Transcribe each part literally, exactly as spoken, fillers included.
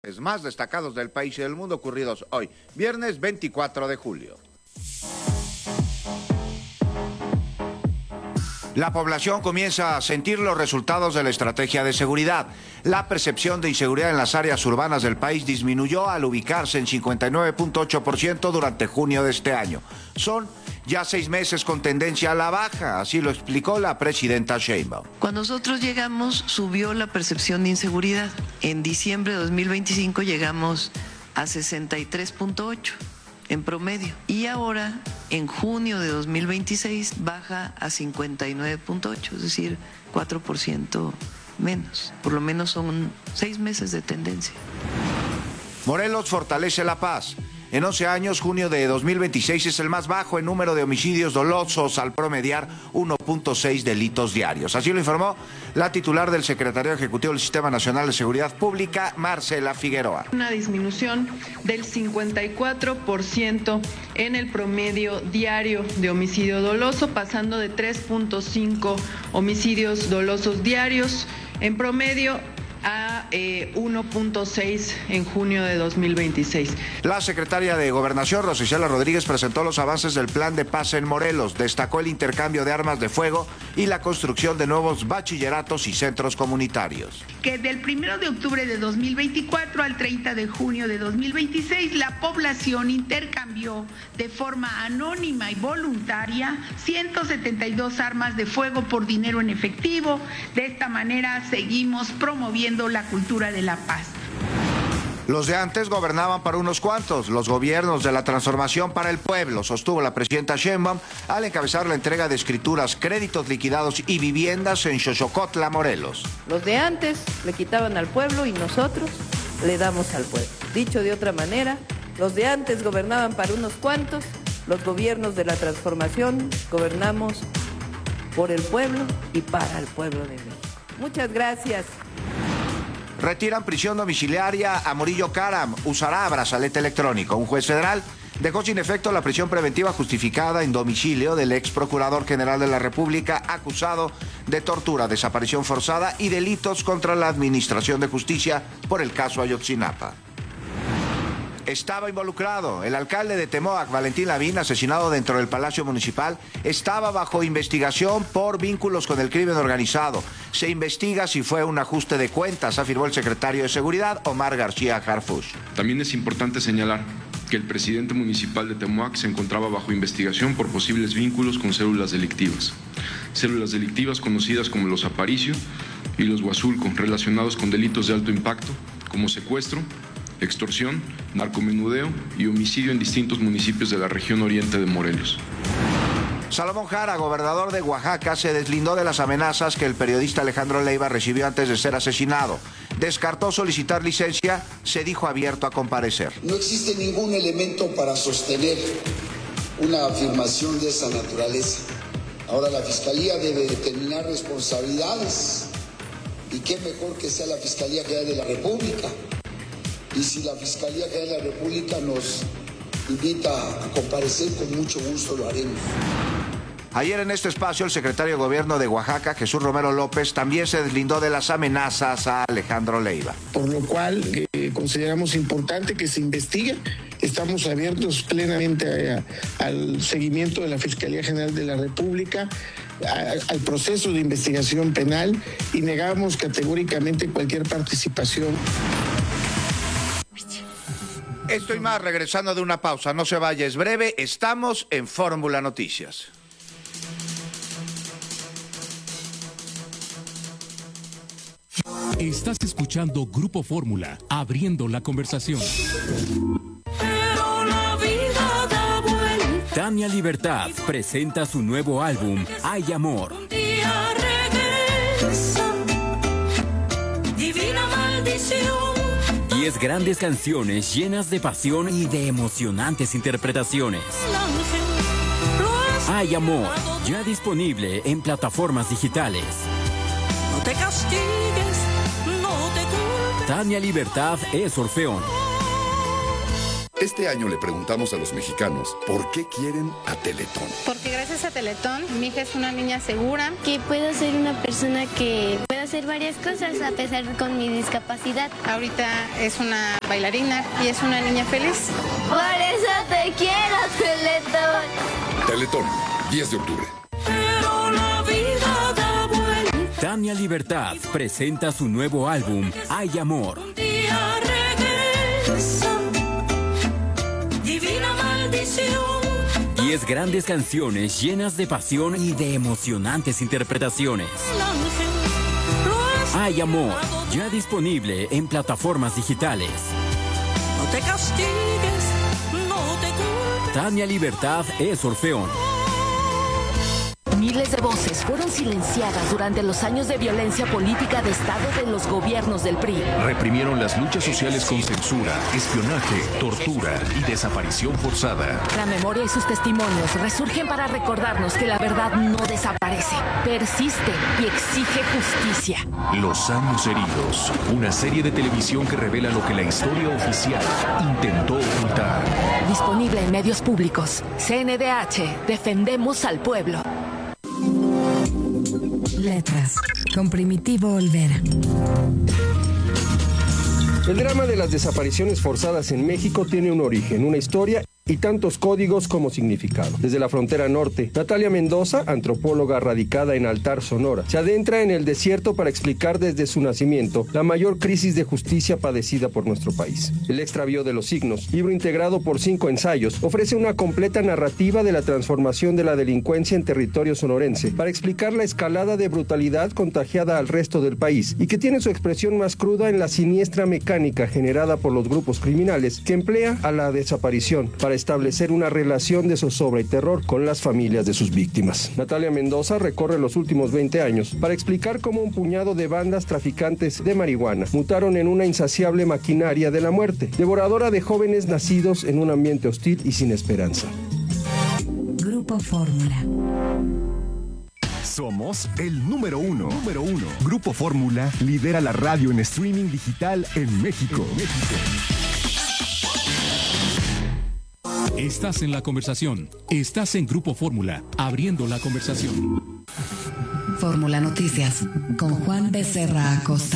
más destacados del país y del mundo ocurridos hoy, viernes veinticuatro de julio. La población comienza a sentir los resultados de la estrategia de seguridad. La percepción de inseguridad en las áreas urbanas del país disminuyó al ubicarse en cincuenta y nueve punto ocho por ciento durante junio de este año. Son ya seis meses con tendencia a la baja, así lo explicó la presidenta Sheinbaum. Cuando nosotros llegamos, subió la percepción de inseguridad. En diciembre de dos mil veinticinco llegamos a sesenta y tres punto ocho en promedio. Y ahora, en junio de dos mil veintiséis, baja a cincuenta y nueve punto ocho, es decir, cuatro por ciento menos. Por lo menos son seis meses de tendencia. Morelos fortalece la paz. En once años, junio de dos mil veintiséis es el más bajo en número de homicidios dolosos al promediar uno punto seis delitos diarios. Así lo informó la titular del Secretariado Ejecutivo del Sistema Nacional de Seguridad Pública, Marcela Figueroa. Una disminución del cincuenta y cuatro por ciento en el promedio diario de homicidio doloso, pasando de tres punto cinco homicidios dolosos diarios en promedio a eh, uno punto seis en junio de dos mil veintiséis. La secretaria de Gobernación, Rosa Isela Rodríguez, presentó los avances del Plan de Paz en Morelos. Destacó el intercambio de armas de fuego y la construcción de nuevos bachilleratos y centros comunitarios. Que del primero de octubre de dos mil veinticuatro al treinta de junio de dos mil veintiséis, la población intercambió de forma anónima y voluntaria ciento setenta y dos armas de fuego por dinero en efectivo. De esta manera seguimos promoviendo la cultura de la paz. Los de antes gobernaban para unos cuantos, los gobiernos de la transformación para el pueblo, sostuvo la presidenta Sheinbaum al encabezar la entrega de escrituras, créditos liquidados y viviendas en Xochocotla, Morelos. Los de antes le quitaban al pueblo y nosotros le damos al pueblo. Dicho de otra manera, los de antes gobernaban para unos cuantos, los gobiernos de la transformación gobernamos por el pueblo y para el pueblo de México. Muchas gracias. Retiran prisión domiciliaria a Murillo Karam, usará brazalete electrónico. Un juez federal dejó sin efecto la prisión preventiva justificada en domicilio del ex procurador general de la República acusado de tortura, desaparición forzada y delitos contra la administración de justicia por el caso Ayotzinapa. Estaba involucrado. El alcalde de Temoac, Valentín Lavín, asesinado dentro del Palacio Municipal, estaba bajo investigación por vínculos con el crimen organizado. Se investiga si fue un ajuste de cuentas, afirmó el secretario de Seguridad, Omar García Harfuch. También es importante señalar que el presidente municipal de Temoac se encontraba bajo investigación por posibles vínculos con células delictivas. Células delictivas conocidas como los Aparicio y los Huazulco, relacionados con delitos de alto impacto como secuestro, extorsión, narcomenudeo y homicidio en distintos municipios de la región oriente de Morelos. Salomón Jara, gobernador de Oaxaca, se deslindó de las amenazas que el periodista Alejandro Leiva recibió antes de ser asesinado. Descartó solicitar licencia, se dijo abierto a comparecer. No existe ningún elemento para sostener una afirmación de esa naturaleza. Ahora la Fiscalía debe determinar responsabilidades y qué mejor que sea la Fiscalía General de la República. Y si la Fiscalía General de la República nos invita a comparecer, con mucho gusto lo haremos. Ayer en este espacio el secretario de Gobierno de Oaxaca, Jesús Romero López, también se deslindó de las amenazas a Alejandro Leiva. Por lo cual eh, consideramos importante que se investigue. Estamos abiertos plenamente a, al seguimiento de la Fiscalía General de la República, a, al proceso de investigación penal y negamos categóricamente cualquier participación. Esto y más regresando de una pausa. No se vaya, es breve. Estamos en Fórmula Noticias. Estás escuchando Grupo Fórmula, abriendo la conversación. Pero la vida da vuelta. Tania Libertad presenta su nuevo álbum, Hay Amor. Un día regresa, divina maldición. Diez grandes canciones llenas de pasión y de emocionantes interpretaciones. Hay Amor, ya disponible en plataformas digitales. No te castigues, no te culpes. Tania Libertad es Orfeón. Este año le preguntamos a los mexicanos por qué quieren a Teletón. Porque gracias a Teletón, mi hija es una niña segura. Que puedo ser una persona que puede hacer varias cosas a pesar con mi discapacidad. Ahorita es una bailarina y es una niña feliz. Por eso te quiero, Teletón. Teletón, diez de octubre. Pero la vida da vuelta. Tania Libertad presenta su nuevo álbum, Hay Amor. Un día regresa. Divina maldición. Diez grandes canciones llenas de pasión y de emocionantes interpretaciones. Hay Amor, ya disponible en plataformas digitales. No te castigues, no te culpes. Tania Libertad es Orfeón. Miles de voces fueron silenciadas durante los años de violencia política de Estado de los gobiernos del P R I. Reprimieron las luchas sociales con censura, espionaje, tortura y desaparición forzada. La memoria y sus testimonios resurgen para recordarnos que la verdad no desaparece, persiste y exige justicia. Los años heridos, una serie de televisión que revela lo que la historia oficial intentó ocultar. Disponible en medios públicos. C N D H, defendemos al pueblo. Letras, con Primitivo Olvera. El drama de las desapariciones forzadas en México tiene un origen, una historia y tantos códigos como significado. Desde la frontera norte, Natalia Mendoza, antropóloga radicada en Altar, Sonora, se adentra en el desierto para explicar desde su nacimiento la mayor crisis de justicia padecida por nuestro país. El extravío de los signos, libro integrado por cinco ensayos, ofrece una completa narrativa de la transformación de la delincuencia en territorio sonorense para explicar la escalada de brutalidad contagiada al resto del país y que tiene su expresión más cruda en la siniestra mecánica generada por los grupos criminales que emplea a la desaparición para establecer una relación de zozobra y terror con las familias de sus víctimas. Natalia Mendoza recorre los últimos veinte años para explicar cómo un puñado de bandas traficantes de marihuana mutaron en una insaciable maquinaria de la muerte, devoradora de jóvenes nacidos en un ambiente hostil y sin esperanza. Grupo Fórmula. Somos el número uno. Número uno. Grupo Fórmula lidera la radio en streaming digital en México. En México. Estás en la conversación. Estás en Grupo Fórmula, abriendo la conversación. Fórmula Noticias, con Juan Becerra Acosta.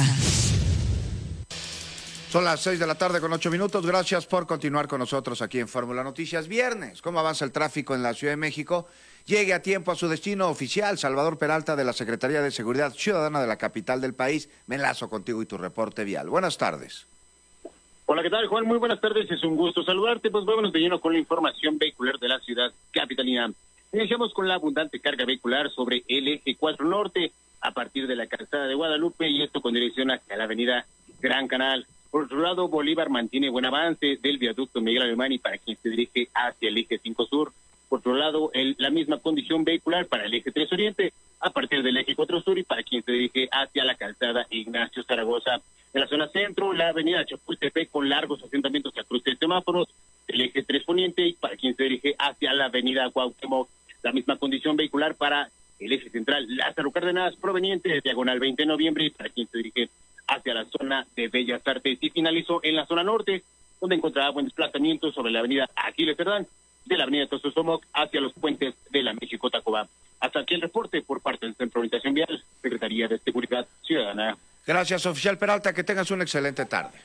Son las seis de la tarde con ocho minutos. Gracias por continuar con nosotros aquí en Fórmula Noticias. Viernes, ¿cómo avanza el tráfico en la Ciudad de México? Llegue a tiempo a su destino oficial. Salvador Peralta, de la Secretaría de Seguridad Ciudadana de la capital del país. Me enlazo contigo y tu reporte vial. Buenas tardes. Hola, ¿qué tal, Juan? Muy buenas tardes, es un gusto saludarte. Pues vámonos de lleno con la información vehicular de la ciudad capitalina. Iniciamos con la abundante carga vehicular sobre el eje cuatro Norte, a partir de la calzada de Guadalupe, y esto con dirección hacia la avenida Gran Canal. Por otro lado, Bolívar mantiene buen avance del viaducto Miguel Alemán y para quien se dirige hacia el eje cinco Sur. Por otro lado, el, la misma condición vehicular para el eje tres Oriente, a partir del eje cuatro Sur y para quien se dirige hacia la calzada Ignacio Zaragoza. En la zona centro, la avenida Chapultepec con largos asentamientos a cruce de semáforos, el eje tres Poniente y para quien se dirige hacia la avenida Cuauhtémoc. La misma condición vehicular para el eje central Lázaro Cárdenas, proveniente de Diagonal veinte de noviembre y para quien se dirige hacia la zona de Bellas Artes. Y finalizó en la zona norte, donde encontrará buen desplazamiento sobre la avenida Aquiles Cerdán, de la avenida Tostosomoc hacia los puentes de la México-Tacubá. Hasta aquí el reporte por parte del Centro de Orientación Vial, Secretaría de Seguridad Ciudadana. Gracias, oficial Peralta, que tengas una excelente tarde.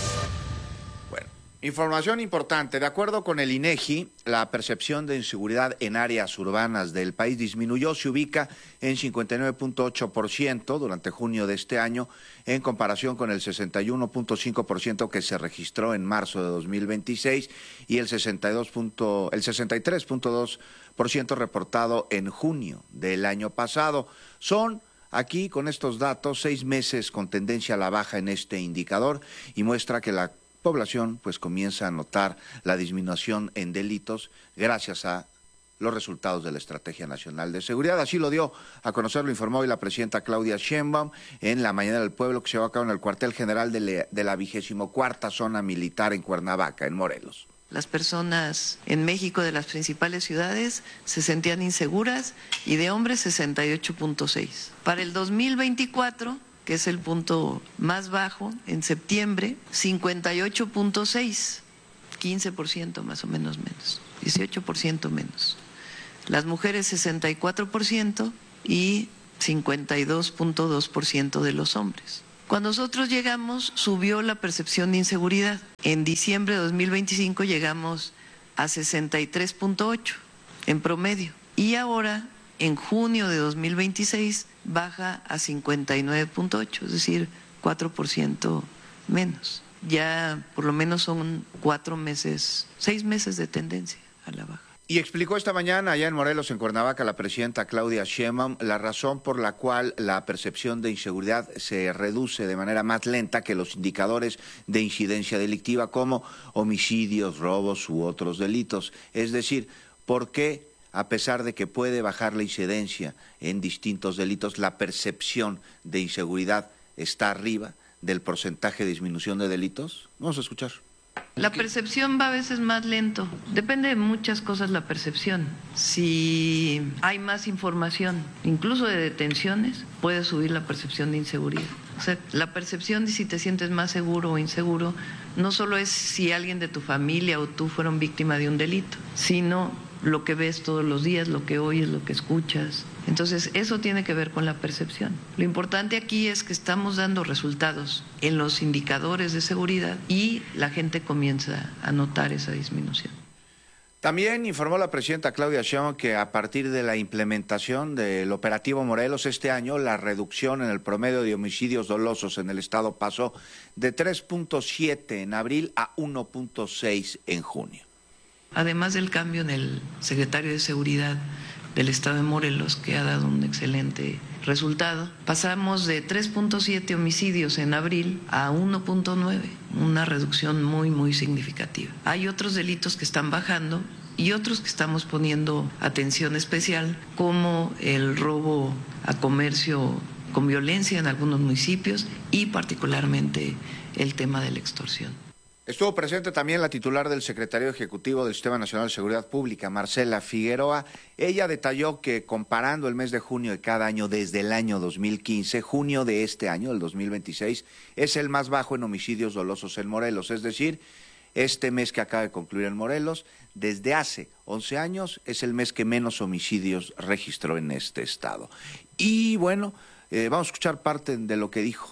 Bueno, información importante. De acuerdo con el INEGI, la percepción de inseguridad en áreas urbanas del país disminuyó, se ubica en cincuenta y nueve punto ocho por ciento durante junio de este año, en comparación con el sesenta y uno punto cinco por ciento que se registró en marzo de dos mil veintiséis y el, sesenta y dos, el sesenta y tres punto dos por ciento reportado en junio del año pasado. Son aquí, con estos datos, seis meses con tendencia a la baja en este indicador y muestra que la población pues comienza a notar la disminución en delitos gracias a los resultados de la Estrategia Nacional de Seguridad. Así lo dio a conocer, lo informó hoy la presidenta Claudia Sheinbaum en la Mañana del Pueblo, que se llevó a cabo en el cuartel general de, le, de la vigésimo cuarta Zona Militar en Cuernavaca, en Morelos. Las personas en México de las principales ciudades se sentían inseguras y de hombres sesenta y ocho punto seis. Para el dos mil veinticuatro, que es el punto más bajo, en septiembre, cincuenta y ocho punto seis. quince por ciento más o menos menos, dieciocho por ciento menos. Las mujeres sesenta y cuatro por ciento y cincuenta y dos punto dos por ciento de los hombres. Cuando nosotros llegamos, subió la percepción de inseguridad. En diciembre de dos mil veinticinco llegamos a sesenta y tres punto ocho en promedio. Y ahora, en junio de dos mil veintiséis, baja a cincuenta y nueve punto ocho, es decir, cuatro por ciento menos. Ya por lo menos son cuatro meses, seis meses de tendencia a la baja. Y explicó esta mañana allá en Morelos, en Cuernavaca, la presidenta Claudia Sheinbaum, la razón por la cual la percepción de inseguridad se reduce de manera más lenta que los indicadores de incidencia delictiva como homicidios, robos u otros delitos. Es decir, ¿por qué, a pesar de que puede bajar la incidencia en distintos delitos, la percepción de inseguridad está arriba del porcentaje de disminución de delitos? Vamos a escuchar. La percepción va a veces más lento. Depende de muchas cosas la percepción. Si hay más información, incluso de detenciones, puede subir la percepción de inseguridad. O sea, la percepción de si te sientes más seguro o inseguro no solo es si alguien de tu familia o tú fueron víctima de un delito, sino lo que ves todos los días, lo que oyes, lo que escuchas. Entonces, eso tiene que ver con la percepción. Lo importante aquí es que estamos dando resultados en los indicadores de seguridad y la gente comienza a notar esa disminución. También informó la presidenta Claudia Sheinbaum que a partir de la implementación del operativo Morelos este año, la reducción en el promedio de homicidios dolosos en el estado pasó de tres punto siete en abril a uno punto seis en junio. Además del cambio en el secretario de Seguridad del estado de Morelos, que ha dado un excelente resultado, pasamos de tres punto siete homicidios en abril a uno punto nueve, una reducción muy, muy significativa. Hay otros delitos que están bajando y otros que estamos poniendo atención especial, como el robo a comercio con violencia en algunos municipios y particularmente el tema de la extorsión. Estuvo presente también la titular del Secretario Ejecutivo del Sistema Nacional de Seguridad Pública, Marcela Figueroa. Ella detalló que comparando el mes de junio de cada año desde el año dos mil quince, junio de este año, el dos mil veintiséis, es el más bajo en homicidios dolosos en Morelos. Es decir, este mes que acaba de concluir en Morelos, desde hace once años, es el mes que menos homicidios registró en este estado. Y bueno, eh, vamos a escuchar parte de lo que dijo.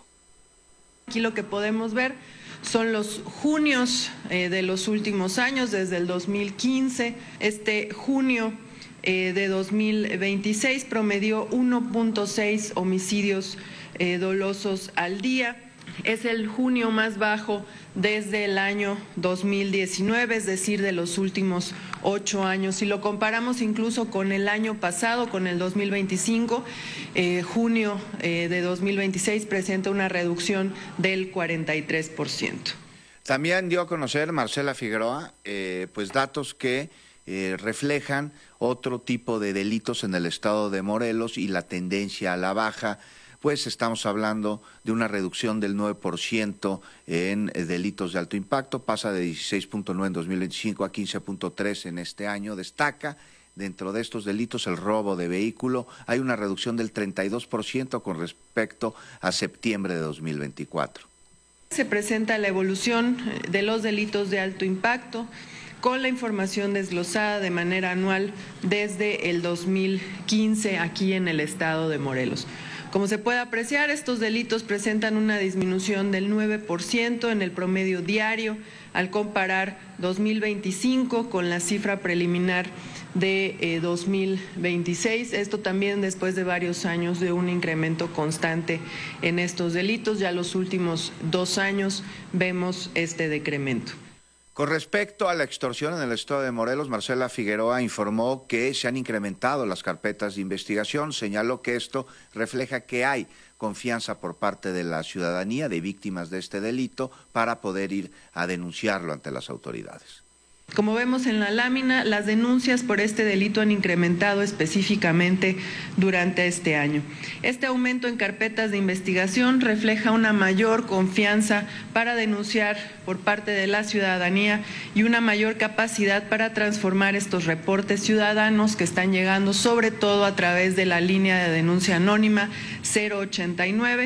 Aquí lo que podemos ver son los junios eh, de los últimos años, desde el dos mil quince. Este junio eh, de dos mil veintiséis promedió uno punto seis homicidios eh, dolosos al día. Es el junio más bajo desde el año dos mil diecinueve, es decir, de los últimos ocho años. Si lo comparamos incluso con el año pasado, con el dos mil veinticinco, eh, junio eh, de dos mil veintiséis presenta una reducción del cuarenta y tres por ciento. También dio a conocer Marcela Figueroa eh, pues datos que eh, reflejan otro tipo de delitos en el estado de Morelos y la tendencia a la baja. Pues estamos hablando de una reducción del nueve por ciento en delitos de alto impacto, pasa de dieciséis punto nueve en dos mil veinticinco a quince punto tres en este año. Destaca dentro de estos delitos el robo de vehículo, hay una reducción del treinta y dos por ciento con respecto a septiembre de dos mil veinticuatro. Se presenta la evolución de los delitos de alto impacto con la información desglosada de manera anual desde el dos mil quince aquí en el estado de Morelos. Como se puede apreciar, estos delitos presentan una disminución del nueve por ciento en el promedio diario al comparar dos mil veinticinco con la cifra preliminar de eh, dos mil veintiséis. Esto también después de varios años de un incremento constante en estos delitos. Ya los últimos dos años vemos este decremento. Con respecto a la extorsión en el estado de Morelos, Marcela Figueroa informó que se han incrementado las carpetas de investigación. Señaló que esto refleja que hay confianza por parte de la ciudadanía de víctimas de este delito para poder ir a denunciarlo ante las autoridades. Como vemos en la lámina, las denuncias por este delito han incrementado específicamente durante este año. Este aumento en carpetas de investigación refleja una mayor confianza para denunciar por parte de la ciudadanía y una mayor capacidad para transformar estos reportes ciudadanos que están llegando sobre todo a través de la línea de denuncia anónima cero ochenta y nueve.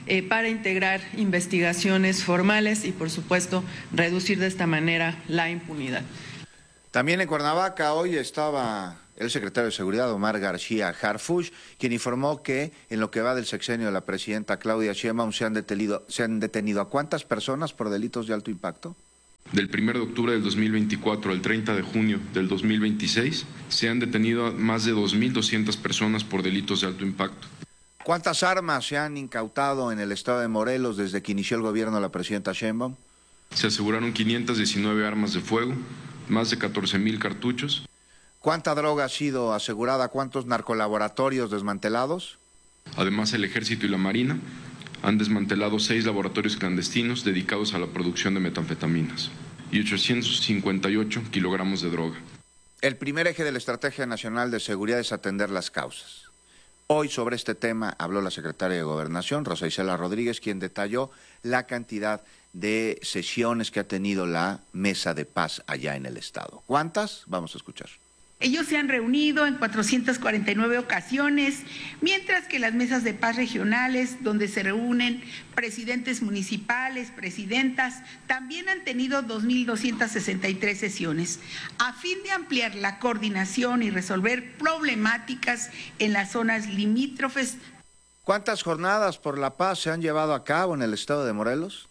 eh, para integrar investigaciones formales y, por supuesto, reducir de esta manera la impunidad. También en Cuernavaca hoy estaba el secretario de Seguridad, Omar García Harfuch, quien informó que en lo que va del sexenio de la presidenta Claudia Sheinbaum se han detenido, se han detenido a cuántas personas por delitos de alto impacto. Del primero de octubre del dos mil veinticuatro al treinta de junio del dos mil veintiséis se han detenido a más de dos mil doscientas personas por delitos de alto impacto. ¿Cuántas armas se han incautado en el estado de Morelos desde que inició el gobierno de la presidenta Sheinbaum? Se aseguraron quinientas diecinueve armas de fuego, más de catorce mil cartuchos. ¿Cuánta droga ha sido asegurada? ¿Cuántos narcolaboratorios desmantelados? Además, el Ejército y la Marina han desmantelado seis laboratorios clandestinos dedicados a la producción de metanfetaminas y ochocientos cincuenta y ocho kilogramos de droga. El primer eje de la Estrategia Nacional de Seguridad es atender las causas. Hoy sobre este tema habló la secretaria de Gobernación, Rosa Isela Rodríguez, quien detalló la cantidad de sesiones que ha tenido la Mesa de Paz allá en el Estado. ¿Cuántas? Vamos a escuchar. Ellos se han reunido en cuatrocientas cuarenta y nueve ocasiones, mientras que las mesas de paz regionales, donde se reúnen presidentes municipales, presidentas, también han tenido dos mil doscientas sesenta y tres sesiones, a fin de ampliar la coordinación y resolver problemáticas en las zonas limítrofes. ¿Cuántas jornadas por la paz se han llevado a cabo en el estado de Morelos?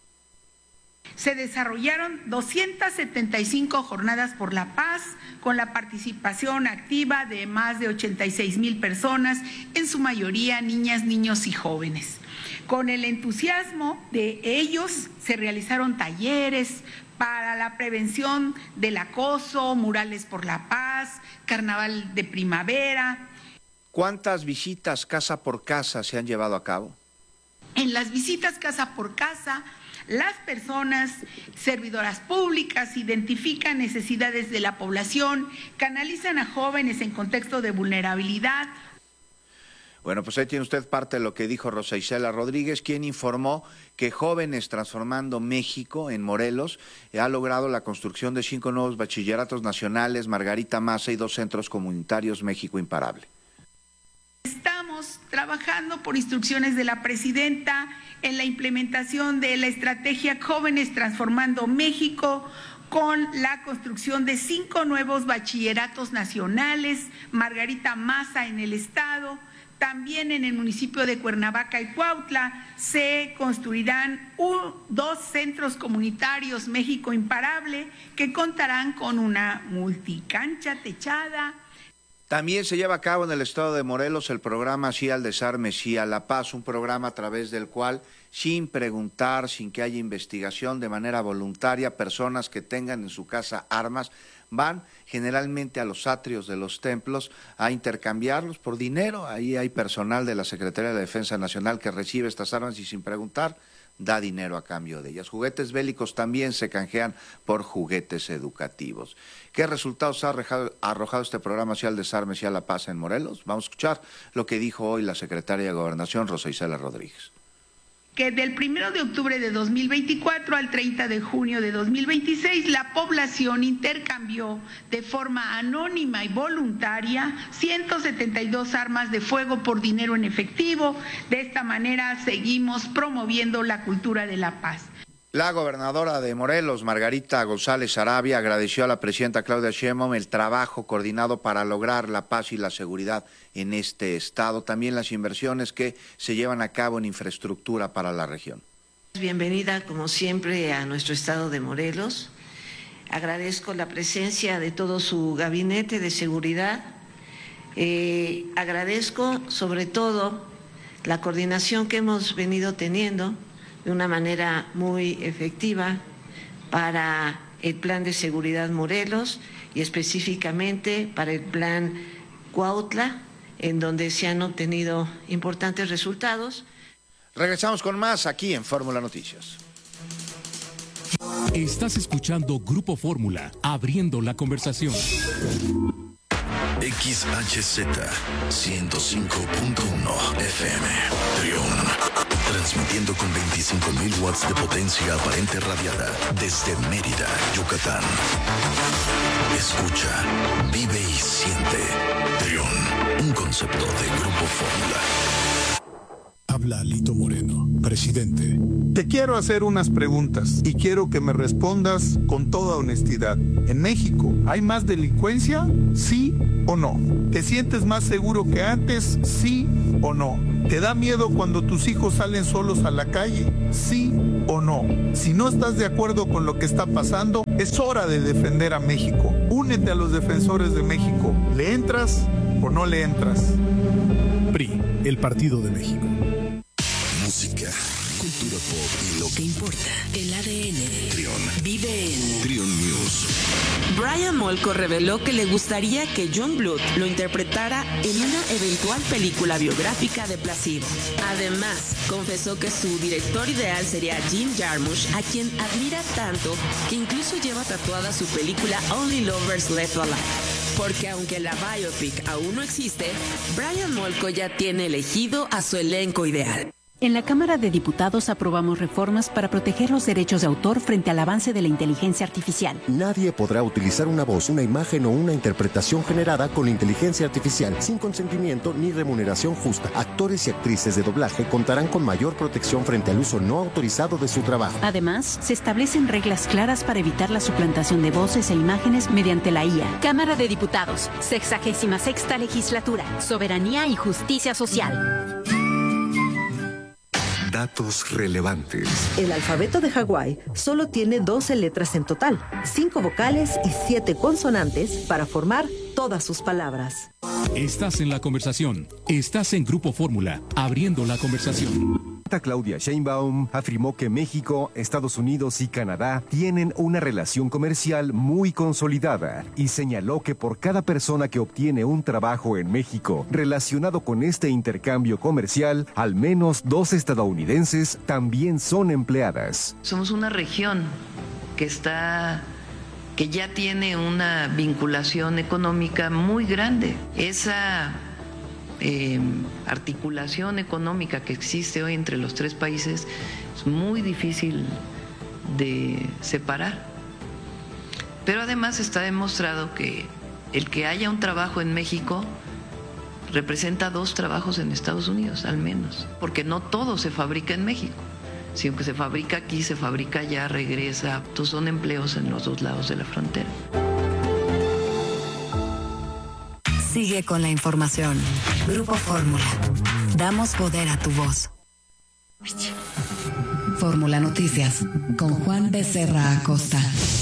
Se desarrollaron doscientas setenta y cinco jornadas por la paz, con la participación activa de más de ochenta y seis mil personas, en su mayoría niñas, niños y jóvenes. Con el entusiasmo de ellos se realizaron talleres para la prevención del acoso, murales por la paz, carnaval de primavera. ¿Cuántas visitas casa por casa se han llevado a cabo? En las visitas casa por casa, las personas servidoras públicas identifican necesidades de la población, canalizan a jóvenes en contexto de vulnerabilidad. Bueno, pues ahí tiene usted parte de lo que dijo Rosa Isela Rodríguez, quien informó que Jóvenes Transformando México en Morelos ha logrado la construcción de cinco nuevos bachilleratos nacionales, Margarita Maza y dos centros comunitarios México Imparable. Estamos trabajando por instrucciones de la presidenta en la implementación de la estrategia Jóvenes Transformando México, con la construcción de cinco nuevos bachilleratos nacionales, Margarita Maza en el estado. También en el municipio de Cuernavaca y Cuautla se construirán un, dos centros comunitarios México Imparable, que contarán con una multicancha techada. También se lleva a cabo en el estado de Morelos el programa Sí al Desarme, Sí a la Paz, un programa a través del cual, sin preguntar, sin que haya investigación, de manera voluntaria, personas que tengan en su casa armas van generalmente a los atrios de los templos a intercambiarlos por dinero. Ahí hay personal de la Secretaría de Defensa Nacional que recibe estas armas y sin preguntar da dinero a cambio de ellas. Juguetes bélicos también se canjean por juguetes educativos. ¿Qué resultados ha arrojado, ha arrojado este programa Sí al Desarme, Sí a la Paz en Morelos? Vamos a escuchar lo que dijo hoy la secretaria de Gobernación, Rosa Isela Rodríguez. Que del primero de octubre de dos mil veinticuatro al treinta de junio de dos mil veintiséis, la población intercambió de forma anónima y voluntaria ciento setenta y dos armas de fuego por dinero en efectivo. De esta manera seguimos promoviendo la cultura de la paz. La gobernadora de Morelos, Margarita González Arabia, agradeció a la presidenta Claudia Sheinbaum el trabajo coordinado para lograr la paz y la seguridad en este estado, también las inversiones que se llevan a cabo en infraestructura para la región. Bienvenida, como siempre, a nuestro estado de Morelos. Agradezco la presencia de todo su gabinete de seguridad. Eh, agradezco, sobre todo, la coordinación que hemos venido teniendo de una manera muy efectiva para el Plan de Seguridad Morelos y específicamente para el Plan Cuautla, en donde se han obtenido importantes resultados. Regresamos con más aquí en Fórmula Noticias. Estás escuchando Grupo Fórmula, abriendo la conversación. X H Z ciento cinco punto uno F M, Trión. Transmitiendo con veinticinco mil watts de potencia aparente radiada desde Mérida, Yucatán. Escucha, vive y siente. Trión, un concepto de Grupo Fórmula. Habla Alito Moreno, presidente. Te quiero hacer unas preguntas y quiero que me respondas con toda honestidad. ¿En México hay más delincuencia? ¿Sí o no? ¿Te sientes más seguro que antes? ¿Sí o no? ¿Te da miedo cuando tus hijos salen solos a la calle? ¿Sí o no? Si no estás de acuerdo con lo que está pasando, es hora de defender a México. Únete a los defensores de México. ¿Le entras o no le entras? P R I, el Partido de México. Música, cultura pop y lo que importa. El A D N. Trión. Vive en Trión News. Brian Molko reveló que le gustaría que John Blood lo interpretara en una eventual película biográfica de Placebo. Además, confesó que su director ideal sería Jim Jarmusch, a quien admira tanto que incluso lleva tatuada su película Only Lovers Left Alive. Porque aunque la biopic aún no existe, Brian Molko ya tiene elegido a su elenco ideal. En la Cámara de Diputados aprobamos reformas para proteger los derechos de autor frente al avance de la inteligencia artificial. Nadie podrá utilizar una voz, una imagen o una interpretación generada con inteligencia artificial sin consentimiento ni remuneración justa. Actores y actrices de doblaje contarán con mayor protección frente al uso no autorizado de su trabajo. Además, se establecen reglas claras para evitar la suplantación de voces e imágenes mediante la I A. Cámara de Diputados, sexagésima sexta legislatura, soberanía y justicia social. Datos relevantes. El alfabeto de Hawái solo tiene doce letras en total, cinco vocales y siete consonantes para formar todas sus palabras. Estás en la conversación. Estás en Grupo Fórmula, abriendo la conversación. Claudia Sheinbaum afirmó que México, Estados Unidos y Canadá tienen una relación comercial muy consolidada y señaló que por cada persona que obtiene un trabajo en México relacionado con este intercambio comercial, al menos dos estadounidenses también son empleadas. Somos una región que está que ya tiene una vinculación económica muy grande. Esa eh, articulación económica que existe hoy entre los tres países es muy difícil de separar. Pero además está demostrado que el que haya un trabajo en México representa dos trabajos en Estados Unidos, al menos, porque no todo se fabrica en México. Si aunque se fabrica aquí, se fabrica allá, regresa. Entonces son empleos en los dos lados de la frontera. Sigue con la información. Grupo Fórmula. Damos poder a tu voz. Fórmula Noticias con Juan Becerra Acosta.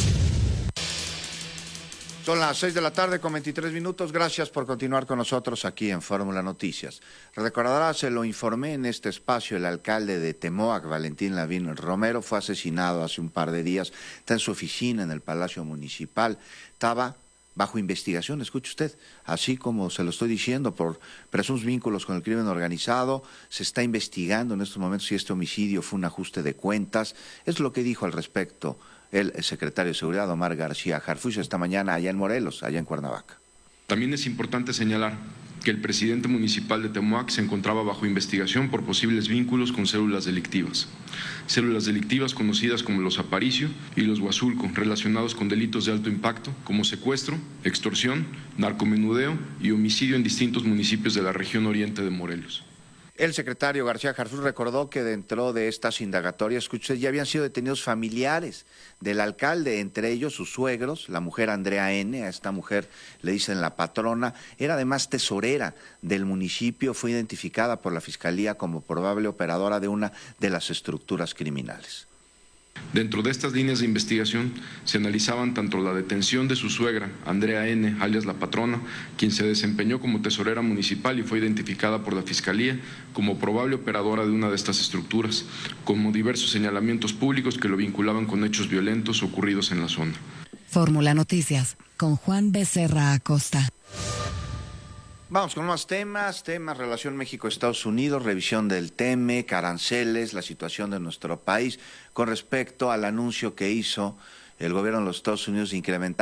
Son las seis de la tarde con veintitrés minutos. Gracias por continuar con nosotros aquí en Fórmula Noticias. Recordará, se lo informé en este espacio, el alcalde de Temoac, Valentín Lavín Romero, fue asesinado hace un par de días. Está en su oficina en el Palacio Municipal. Estaba bajo investigación, escuche usted, así como se lo estoy diciendo, por presuntos vínculos con el crimen organizado. Se está investigando en estos momentos si este homicidio fue un ajuste de cuentas. Es lo que dijo al respecto el secretario de Seguridad, Omar García Harfuch, esta mañana allá en Morelos, allá en Cuernavaca. También es importante señalar que el presidente municipal de Temoac se encontraba bajo investigación por posibles vínculos con células delictivas. Células delictivas conocidas como los Aparicio y los Huazulco, relacionados con delitos de alto impacto como secuestro, extorsión, narcomenudeo y homicidio en distintos municipios de la región oriente de Morelos. El secretario García Harfuch recordó que dentro de estas indagatorias, escuché, ya habían sido detenidos familiares del alcalde, entre ellos sus suegros, la mujer Andrea N., a esta mujer le dicen la patrona, era además tesorera del municipio, fue identificada por la Fiscalía como probable operadora de una de las estructuras criminales. Dentro de estas líneas de investigación se analizaban tanto la detención de su suegra, Andrea N., alias La Patrona, quien se desempeñó como tesorera municipal y fue identificada por la Fiscalía como probable operadora de una de estas estructuras, como diversos señalamientos públicos que lo vinculaban con hechos violentos ocurridos en la zona. Fórmula Noticias con Juan Becerra Acosta. Vamos con más temas, temas, relación México-Estados Unidos, revisión del TEMEC, aranceles, la situación de nuestro país con respecto al anuncio que hizo el gobierno de los Estados Unidos de incrementar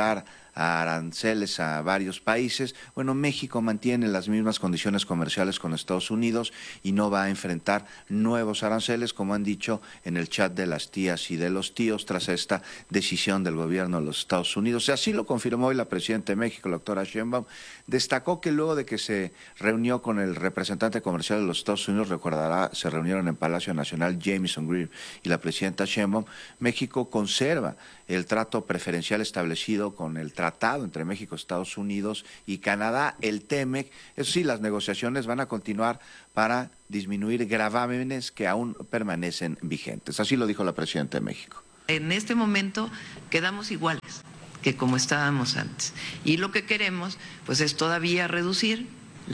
aranceles a varios países. Bueno, México mantiene las mismas condiciones comerciales con Estados Unidos y no va a enfrentar nuevos aranceles, como han dicho en el chat de las tías y de los tíos, tras esta decisión del gobierno de los Estados Unidos. Y así lo confirmó hoy la presidenta de México, la doctora Sheinbaum. Destacó que luego de que se reunió con el representante comercial de los Estados Unidos, recordará, se reunieron en Palacio Nacional Jamieson Greer y la presidenta Sheinbaum, México conserva el trato preferencial establecido con el tratado entre México, Estados Unidos y Canadá, el T M E C. Eso sí, las negociaciones van a continuar para disminuir gravámenes que aún permanecen vigentes. Así lo dijo la presidenta de México. En este momento quedamos iguales que como estábamos antes. Y lo que queremos pues es todavía reducir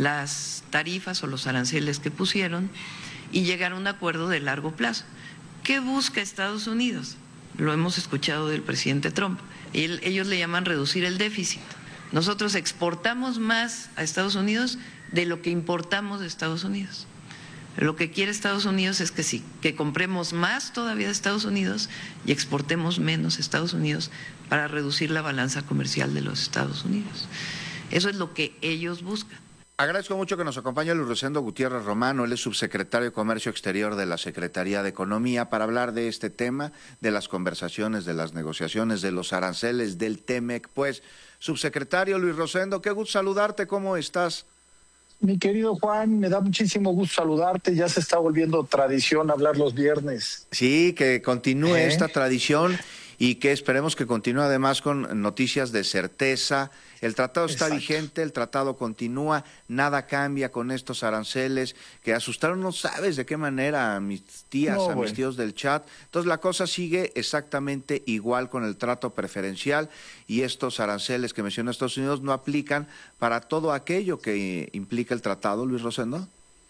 las tarifas o los aranceles que pusieron y llegar a un acuerdo de largo plazo. ¿Qué busca Estados Unidos? Lo hemos escuchado del presidente Trump. Él, ellos le llaman reducir el déficit. Nosotros exportamos más a Estados Unidos de lo que importamos de Estados Unidos. Lo que quiere Estados Unidos es que sí, que compremos más todavía de Estados Unidos y exportemos menos a Estados Unidos para reducir la balanza comercial de los Estados Unidos. Eso es lo que ellos buscan. Agradezco mucho que nos acompañe Luis Rosendo Gutiérrez Romano, él es subsecretario de Comercio Exterior de la Secretaría de Economía, para hablar de este tema, de las conversaciones, de las negociaciones, de los aranceles, del T M E C. Pues, subsecretario Luis Rosendo, qué gusto saludarte, ¿cómo estás? Mi querido Juan, me da muchísimo gusto saludarte, ya se está volviendo tradición hablar los viernes. Sí, que continúe ¿Eh? esta tradición y que esperemos que continúe además con noticias de certeza. El tratado está Exacto. vigente, el tratado continúa, nada cambia con estos aranceles que asustaron, no sabes de qué manera, a mis tías, no, a bueno. mis tíos del chat. Entonces la cosa sigue exactamente igual con el trato preferencial y estos aranceles que mencionó Estados Unidos no aplican para todo aquello que implica el tratado, Luis Rosendo.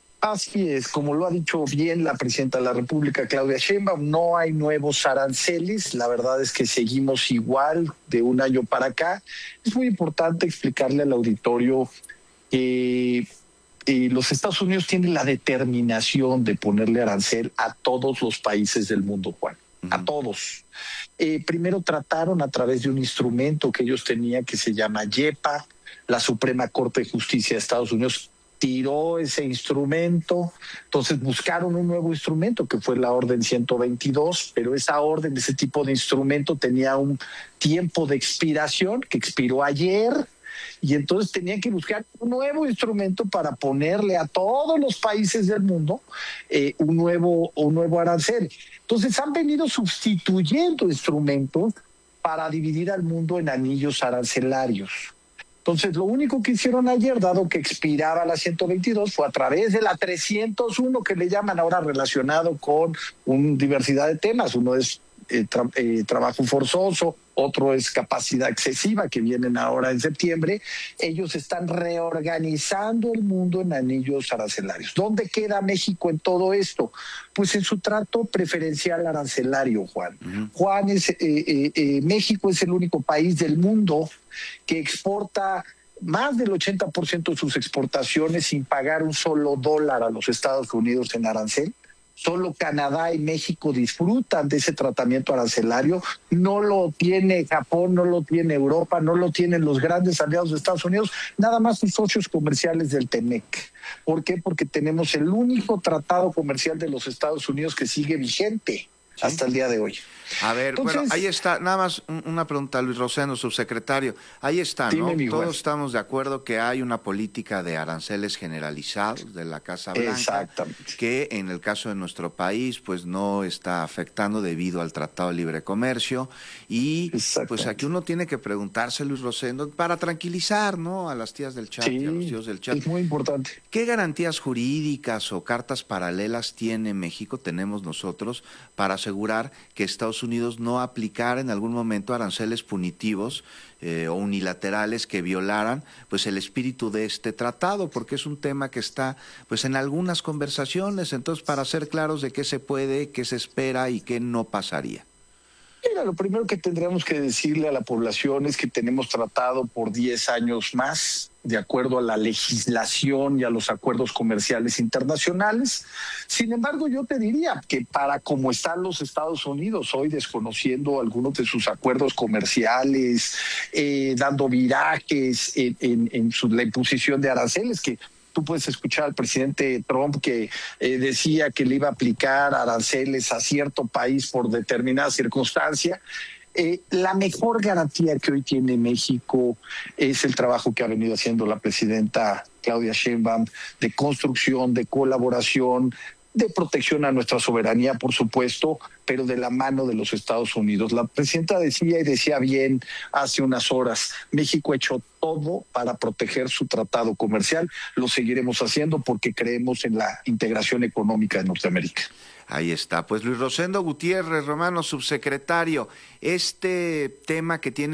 Así es, como lo ha dicho bien la presidenta de la República, Claudia Sheinbaum, no hay nuevos aranceles, la verdad es que seguimos igual de un año para acá. Es muy importante explicarle al auditorio que eh, los Estados Unidos tienen la determinación de ponerle arancel a todos los países del mundo, Juan, uh-huh. a todos. Eh, primero trataron a través de un instrumento que ellos tenían que se llama YEPA, la Suprema Corte de Justicia de Estados Unidos tiró ese instrumento, entonces buscaron un nuevo instrumento que fue la Orden ciento veintidós, pero esa orden, ese tipo de instrumento tenía un tiempo de expiración que expiró ayer y entonces tenían que buscar un nuevo instrumento para ponerle a todos los países del mundo eh, un nuevo, un nuevo arancel. Entonces han venido sustituyendo instrumentos para dividir al mundo en anillos arancelarios. Entonces, lo único que hicieron ayer, dado que expiraba la ciento veintidós, fue a través de la trescientos uno, que le llaman ahora relacionado con una diversidad de temas. Uno es eh, tra- eh, trabajo forzoso, otro es capacidad excesiva, que vienen ahora en septiembre. Ellos están reorganizando el mundo en anillos arancelarios. ¿Dónde queda México en todo esto? Pues en su trato preferencial arancelario, Juan. Uh-huh. Juan, es, eh, eh, eh, México es el único país del mundo que exporta más del ochenta por ciento de sus exportaciones sin pagar un solo dólar a los Estados Unidos en arancel. Solo Canadá y México disfrutan de ese tratamiento arancelario. No lo tiene Japón, no lo tiene Europa, no lo tienen los grandes aliados de Estados Unidos, nada más sus socios comerciales del T M E C. ¿Por qué? Porque tenemos el único tratado comercial de los Estados Unidos que sigue vigente ¿Sí? hasta el día de hoy. A ver, Entonces, bueno, ahí está, nada más una pregunta, Luis Rosendo, subsecretario. Ahí está, ¿no? Todos estamos de acuerdo que hay una política de aranceles generalizados de la Casa Blanca, que en el caso de nuestro país, pues no está afectando debido al Tratado de Libre Comercio. Y pues aquí uno tiene que preguntarse, Luis Rosendo, para tranquilizar, ¿no? A las tías del chat sí, y a los tíos del chat. Es muy importante. ¿Qué garantías jurídicas o cartas paralelas tiene México, tenemos nosotros, para asegurar que Estados Unidos no aplicara en algún momento aranceles punitivos eh, o unilaterales que violaran pues el espíritu de este tratado? Porque es un tema que está pues en algunas conversaciones, entonces para ser claros de qué se puede, qué se espera y qué no pasaría. Mira, lo primero que tendríamos que decirle a la población es que tenemos tratado por diez años más. de acuerdo a la legislación y a los acuerdos comerciales internacionales. Sin embargo, yo te diría que para como están los Estados Unidos hoy, desconociendo algunos de sus acuerdos comerciales, eh, dando virajes en, en, en su, la imposición de aranceles, que tú puedes escuchar al presidente Trump que eh, decía que le iba a aplicar aranceles a cierto país por determinada circunstancia. Eh, la mejor garantía que hoy tiene México es el trabajo que ha venido haciendo la presidenta Claudia Sheinbaum de construcción, de colaboración, de protección a nuestra soberanía, por supuesto, pero de la mano de los Estados Unidos. La presidenta decía y decía bien hace unas horas, México ha hecho todo para proteger su tratado comercial. Lo seguiremos haciendo porque creemos en la integración económica de Norteamérica. Ahí está. Pues Luis Rosendo Gutiérrez Romano, subsecretario, este tema que tiene